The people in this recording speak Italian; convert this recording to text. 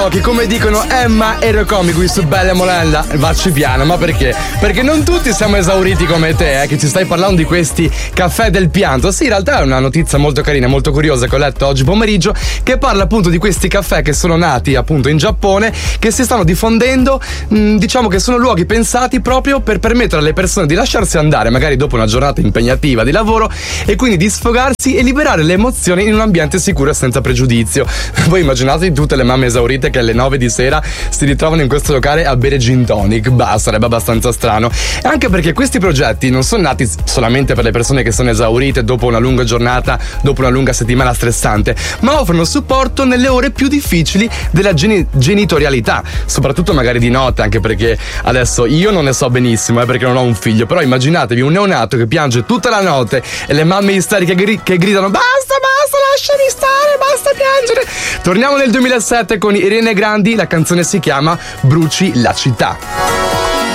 Che come dicono Emma e Rocomi qui su Bella Molella, vacci piano, ma perché? Perché non tutti siamo esauriti come te, che ci stai parlando di questi caffè del pianto. Sì, in realtà è una notizia molto carina, molto curiosa che ho letto oggi pomeriggio, che parla appunto di questi caffè che sono nati appunto in Giappone, che si stanno diffondendo, diciamo che sono luoghi pensati proprio per permettere alle persone di lasciarsi andare, magari dopo una giornata impegnativa di lavoro, e quindi di sfogarsi e liberare le emozioni in un ambiente sicuro e senza pregiudizio. Voi immaginate tutte le mamme esaurite che alle 9 di sera si ritrovano in questo locale a bere gin tonic. Bah, sarebbe abbastanza strano. E anche perché questi progetti non sono nati solamente per le persone che sono esaurite dopo una lunga giornata, dopo una lunga settimana stressante, ma offrono supporto nelle ore più difficili della genitorialità, soprattutto magari di notte, anche perché adesso io non ne so benissimo, perché non ho un figlio, però immaginatevi un neonato che piange tutta la notte e le mamme isteriche che gridano basta, lasciami stare, basta piangere. Torniamo nel 2007 con Irene Grandi, la canzone si chiama Bruci la città.